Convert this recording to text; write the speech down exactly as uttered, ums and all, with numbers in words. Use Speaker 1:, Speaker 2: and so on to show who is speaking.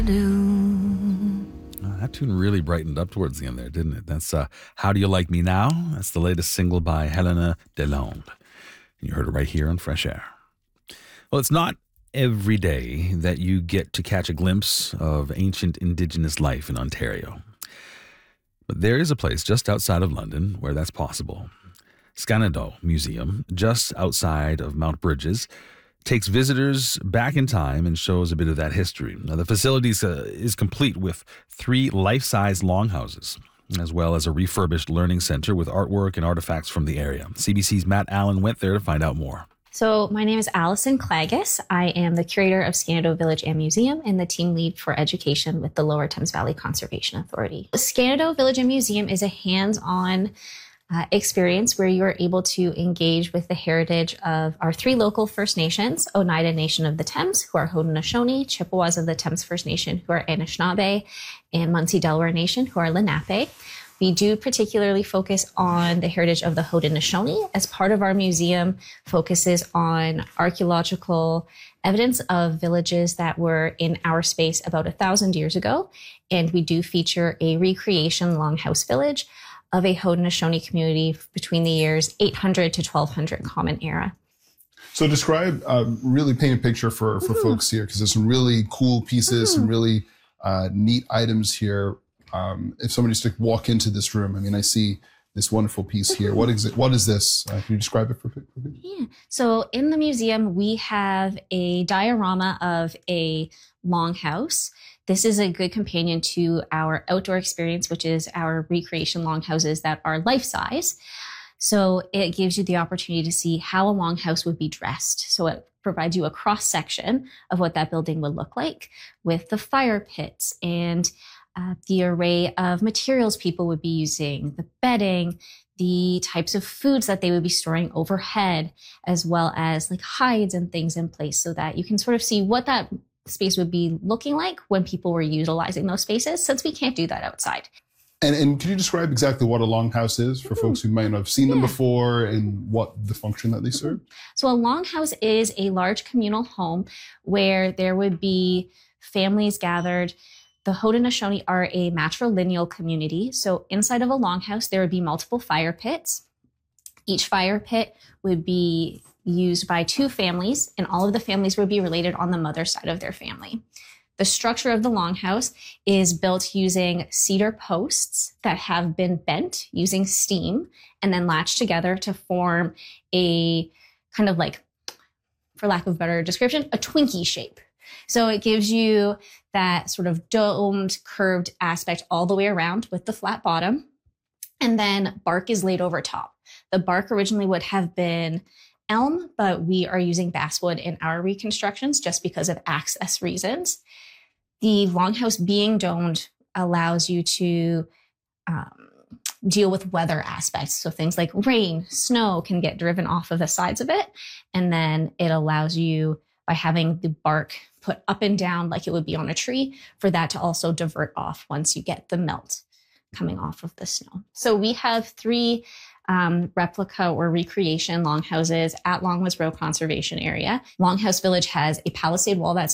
Speaker 1: Uh, that tune really brightened up towards the end there, didn't it? That's uh, How Do You Like Me Now? That's the latest single by Helena Delonde. And you heard it right here on Fresh Air. Well, it's not every day that you get to catch a glimpse of ancient Indigenous life in Ontario. But there is a place just outside of London where that's possible. Scanado Museum, just outside of Mount Bridges, takes visitors back in time and shows a bit of that history. Now, the facility uh, is complete with three life-size longhouses, as well as a refurbished learning center with artwork and artifacts from the area. C B C's Matt Allen went there to find out more.
Speaker 2: So my name is Allison Clagis. I am the curator of Scanado Village and Museum and the team lead for education with the Lower Thames Valley Conservation Authority. Scanado Village and Museum is a hands-on uh, experience where you are able to engage with the heritage of our three local First Nations, Oneida Nation of the Thames, who are Haudenosaunee, Chippewas of the Thames First Nation, who are Anishinaabe, and Munsee Delaware Nation, who are Lenape. We do particularly focus on the heritage of the Haudenosaunee. As part of our museum focuses on archaeological evidence of villages that were in our space about a thousand years ago. And we do feature a recreation longhouse village of a Haudenosaunee community between the years eight hundred to twelve hundred Common Era.
Speaker 3: So describe, uh, really paint a picture for, for mm-hmm. folks here, because there's some really cool pieces, mm-hmm. some really uh, neat items here. Um, if somebody's to walk into this room, I mean, I see this wonderful piece here. What is it? What is this? Uh, can you describe it for people?
Speaker 2: Yeah. So in the museum, we have a diorama of a longhouse. This is a good companion to our outdoor experience, which is our recreation longhouses that are life-size. So it gives you the opportunity to see how a longhouse would be dressed. So it provides you a cross-section of what that building would look like with the fire pits and Uh, the array of materials people would be using, the bedding, the types of foods that they would be storing overhead, as well as like hides and things in place so that you can sort of see what that space would be looking like when people were utilizing those spaces, since we can't do that outside.
Speaker 3: And, and can you describe exactly what a longhouse is for mm-hmm. folks who might not have seen yeah. them before and what the function that they serve?
Speaker 2: Mm-hmm. So a longhouse is a large communal home where there would be families gathered. The Haudenosaunee are a matrilineal community. So inside of a longhouse, there would be multiple fire pits. Each fire pit would be used by two families, and all of the families would be related on the mother side of their family. The structure of the longhouse is built using cedar posts that have been bent using steam and then latched together to form a kind of like, for lack of a better description, a Twinkie shape. So it gives you that sort of domed, curved aspect all the way around with the flat bottom. And then bark is laid over top. The bark originally would have been elm, but we are using basswood in our reconstructions just because of access reasons. The longhouse being domed allows you to um, deal with weather aspects. So things like rain, snow can get driven off of the sides of it. And then it allows you, by having the bark put up and down like it would be on a tree, for that to also divert off once you get the melt coming off of the snow. So we have three um, replica or recreation longhouses at Longwoods Road Conservation Area. Longhouse Village has a palisade wall that's